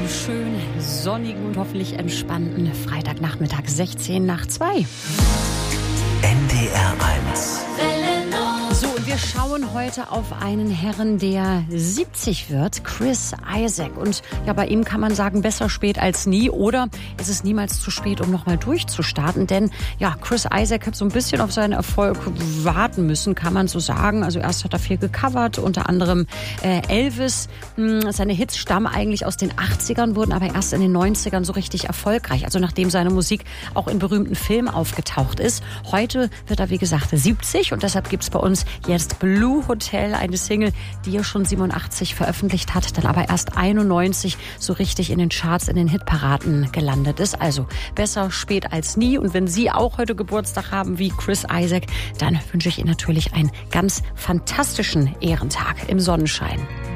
schön sonnigen und hoffentlich entspannten Freitagnachmittag 2:16. NDR 1. So, und wir schauen heute auf einen Herren, der 70 wird, Chris Isaak. Und ja, bei ihm kann man sagen, besser spät als nie. Oder ist es niemals zu spät, um nochmal durchzustarten? Denn ja, Chris Isaak hat so ein bisschen auf seinen Erfolg warten müssen, kann man so sagen. Also erst hat er viel gecovert, unter anderem Elvis. Seine Hits stammen eigentlich aus den 80ern, wurden aber erst in den 90ern so richtig erfolgreich. Also nachdem seine Musik auch in berühmten Filmen aufgetaucht ist. Heute wird er, wie gesagt, 70 und deshalb gibt's bei uns jetzt Blue Hotel, eine Single, die er schon 87 veröffentlicht hat, dann aber erst 91 so richtig in den Charts, in den Hitparaden gelandet ist. Also besser spät als nie. Und wenn Sie auch heute Geburtstag haben wie Chris Isaak, dann wünsche ich Ihnen natürlich einen ganz fantastischen Ehrentag im Sonnenschein.